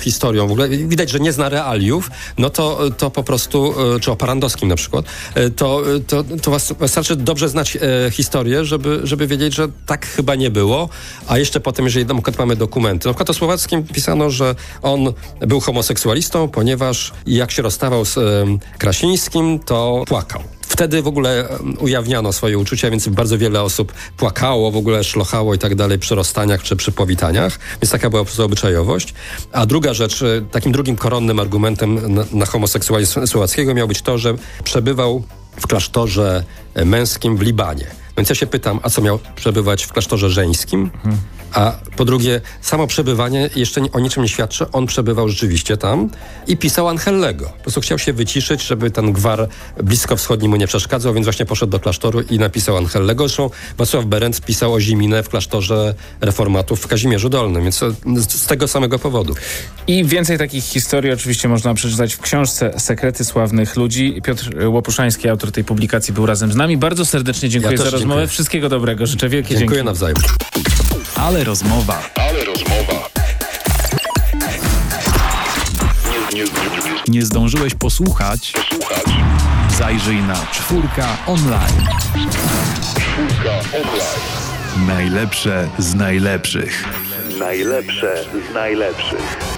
historią, w ogóle widać, że nie zna realiów, no to po prostu, czy o Parandowskim na przykład, to wystarczy dobrze znać historię, żeby wiedzieć, że tak chyba nie było, a jeszcze potem, jeżeli na przykład mamy dokumenty. Na przykład o Słowackim pisano, że on był homoseksualistą, ponieważ jak się rozstawał z Krasińskim, to płakał. Wtedy w ogóle ujawniano swoje uczucia, więc bardzo wiele osób płakało, w ogóle szlochało i tak dalej przy rozstaniach czy przy powitaniach, więc taka była po prostu obyczajowość. A druga rzecz, takim drugim koronnym argumentem na homoseksualizm Słowackiego miał być to, że przebywał w klasztorze męskim w Libanie. Więc ja się pytam, a co miał przebywać w klasztorze żeńskim? A po drugie, samo przebywanie jeszcze o niczym nie świadczy. On przebywał rzeczywiście tam i pisał Angellego. Po prostu chciał się wyciszyć, żeby ten gwar bliskowschodni mu nie przeszkadzał, więc właśnie poszedł do klasztoru i napisał Angellego. Zresztą Wacław Berendt pisał o Ziminę w klasztorze reformatów w Kazimierzu Dolnym, więc z tego samego powodu. I więcej takich historii oczywiście można przeczytać w książce Sekrety Sławnych Ludzi. Piotr Łopuszański, autor tej publikacji, był razem z nami. Bardzo serdecznie dziękuję za rozmowę. Dziękuję. Wszystkiego dobrego. Życzę wielkie dzięki. Dziękuję nawzajem. Ale rozmowa. Nie zdążyłeś posłuchać? Zajrzyj na Czwórka Online. Najlepsze z najlepszych. Najlepsze z najlepszych.